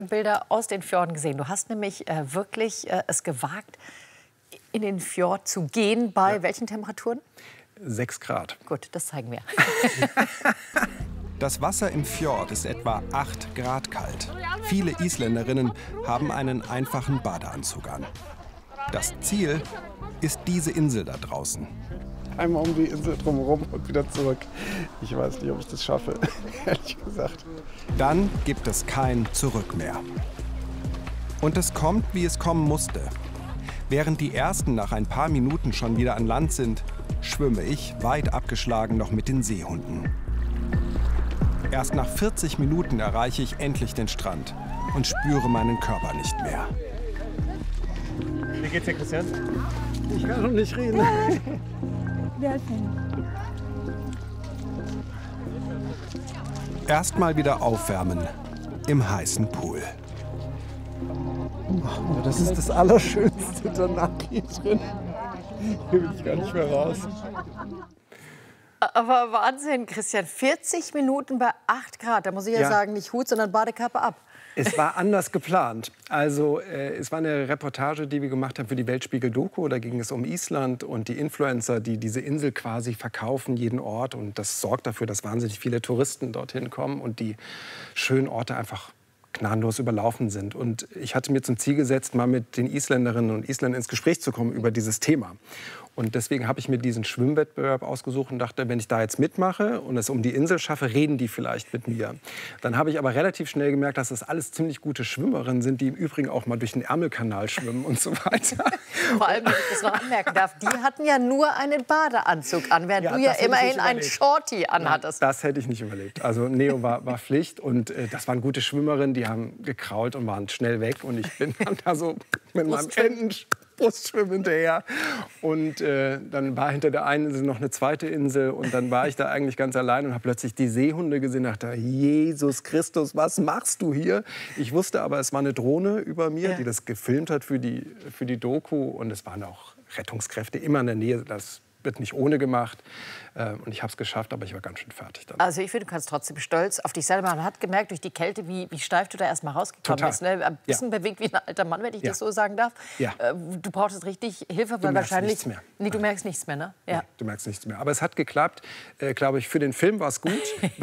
Bilder aus den Fjorden gesehen. Du hast nämlich wirklich es gewagt, in den Fjord zu gehen. Bei welchen Temperaturen? 6 Grad. Gut, das zeigen wir. Das Wasser im Fjord ist etwa 8 Grad kalt. Viele Isländerinnen haben einen einfachen Badeanzug an. Das Ziel ist diese Insel da draußen. Einmal um die Insel drumherum und wieder zurück. Ich weiß nicht, ob ich das schaffe, ehrlich gesagt. Dann gibt es kein Zurück mehr. Und es kommt, wie es kommen musste. Während die Ersten nach ein paar Minuten schon wieder an Land sind, schwimme ich, weit abgeschlagen, noch mit den Seehunden. Erst nach 40 Minuten erreiche ich endlich den Strand und spüre meinen Körper nicht mehr. Wie geht's dir, Christian? Ich kann noch nicht reden. Erstmal wieder aufwärmen im heißen Pool. Oh, das ist das Allerschönste danach hier drin. Hier will ich gar nicht mehr raus. Aber Wahnsinn, Christian. 40 Minuten bei 8 Grad. Da muss ich ja sagen, nicht Hut, sondern Badekappe ab. Es war anders geplant. Also es war eine Reportage, die wir gemacht haben für die Weltspiegel-Doku. Da ging es um Island und die Influencer, die diese Insel quasi verkaufen, jeden Ort. Und das sorgt dafür, dass wahnsinnig viele Touristen dorthin kommen und die schönen Orte einfach gnadenlos überlaufen sind. Und ich hatte mir zum Ziel gesetzt, mal mit den Isländerinnen und Isländern ins Gespräch zu kommen über dieses Thema. Und deswegen habe ich mir diesen Schwimmwettbewerb ausgesucht und dachte, wenn ich da jetzt mitmache und es um die Insel schaffe, reden die vielleicht mit mir. Dann habe ich aber relativ schnell gemerkt, dass das alles ziemlich gute Schwimmerinnen sind, die im Übrigen auch mal durch den Ärmelkanal schwimmen und so weiter. Vor allem, wenn ich das noch anmerken darf, die hatten ja nur einen Badeanzug an, während du ja immerhin einen Shorty anhattest. Das hätte ich nicht überlebt. Also Neo war Pflicht und das waren gute Schwimmerinnen, die haben gekrault und waren schnell weg. Und ich bin dann da so mit meinem Brustschwimmen hinterher. Und dann war hinter der einen Insel noch eine zweite Insel. Und dann war ich da eigentlich ganz allein und habe plötzlich die Seehunde gesehen. Und dachte, Jesus Christus, was machst du hier? Ich wusste aber, es war eine Drohne über mir, die das gefilmt hat für die Doku. Und es waren auch Rettungskräfte immer in der Nähe. Das wird nicht ohne gemacht. Und ich habe es geschafft, aber ich war ganz schön fertig dann. Also ich finde, du kannst trotzdem stolz auf dich selber. Man hat gemerkt durch die Kälte, wie steif du da erst mal rausgekommen bist. Ne? Ein bisschen bewegt wie ein alter Mann, wenn ich das so sagen darf. Ja. Du brauchtest richtig Hilfe, weil Du merkst wahrscheinlich... nichts mehr. Nee, du merkst nichts mehr, ne? Ja. Nee, du merkst nichts mehr. Aber es hat geklappt. Glaube ich, für den Film war es gut.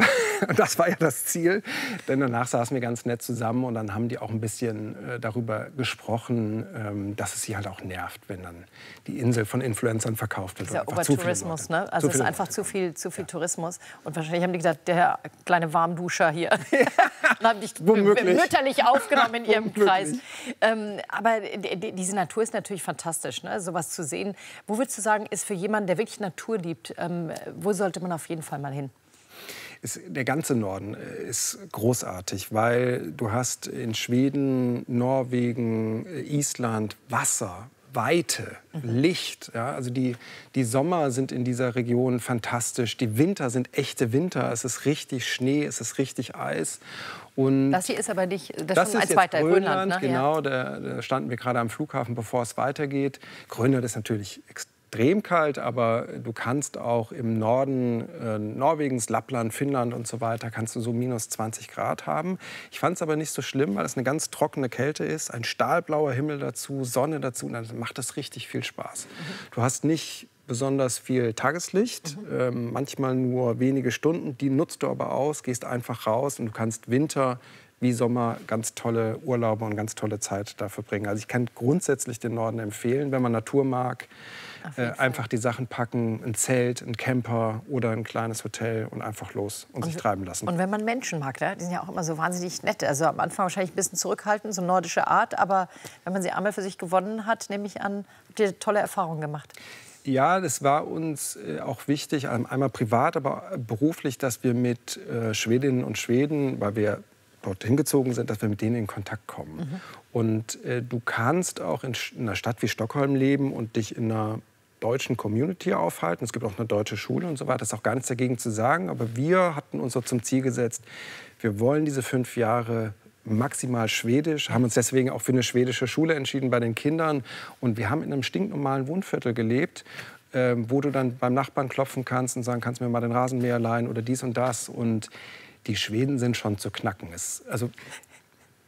Und das war ja das Ziel. Denn danach saßen wir ganz nett zusammen und dann haben die auch ein bisschen darüber gesprochen, dass es sie halt auch nervt, wenn dann die Insel von Influencern verkauft wird. Das ist ja Obertourismus, ne? Also es ist einfach zu viel Tourismus. Und wahrscheinlich haben die gesagt, der kleine Warmduscher hier. Und haben dich mütterlich aufgenommen in ihrem Kreis. Aber diese Natur ist natürlich fantastisch, ne? Sowas zu sehen. Wo würdest du sagen, ist für jemanden, der wirklich Natur liebt, wo sollte man auf jeden Fall mal hin? Der ganze Norden ist großartig, weil du hast in Schweden, Norwegen, Island Wasser, Weite, Licht. Ja, also die Sommer sind in dieser Region fantastisch. Die Winter sind echte Winter. Es ist richtig Schnee, es ist richtig Eis. Und das hier ist aber nicht, das ist schon ein zweiter Grönland. Ne? Genau, da standen wir gerade am Flughafen, bevor es weitergeht. Grönland ist natürlich extrem kalt, aber du kannst auch im Norden Norwegens, Lappland, Finnland und so weiter, kannst du so minus 20 Grad haben. Ich fand es aber nicht so schlimm, weil es eine ganz trockene Kälte ist, ein stahlblauer Himmel dazu, Sonne dazu, und dann macht das richtig viel Spaß. Du hast nicht besonders viel Tageslicht, manchmal nur wenige Stunden, die nutzt du aber aus, gehst einfach raus und du kannst Winter wie Sommer ganz tolle Urlaube und ganz tolle Zeit dafür bringen. Also ich kann grundsätzlich den Norden empfehlen, wenn man Natur mag. Einfach die Sachen packen, ein Zelt, ein Camper oder ein kleines Hotel und einfach los und sich treiben lassen. Und wenn man Menschen mag, die sind ja auch immer so wahnsinnig nett. Also am Anfang wahrscheinlich ein bisschen zurückhaltend, so nordische Art. Aber wenn man sie einmal für sich gewonnen hat, nehme ich an, habt ihr tolle Erfahrungen gemacht. Ja, das war uns auch wichtig, einmal privat, aber beruflich, dass wir mit Schwedinnen und Schweden, weil wir dort hingezogen sind, dass wir mit denen in Kontakt kommen. Und du kannst auch in einer Stadt wie Stockholm leben und dich in einer deutschen Community aufhalten. Es gibt auch eine deutsche Schule und so weiter. Das ist auch gar nichts dagegen zu sagen. Aber wir hatten uns so zum Ziel gesetzt, wir wollen diese 5 Jahre maximal Schwedisch, haben uns deswegen auch für eine schwedische Schule entschieden bei den Kindern. Und wir haben in einem stinknormalen Wohnviertel gelebt, wo du dann beim Nachbarn klopfen kannst und sagen, kannst du mir mal den Rasenmäher leihen oder dies und das. Und die Schweden sind schon zu knacken. Also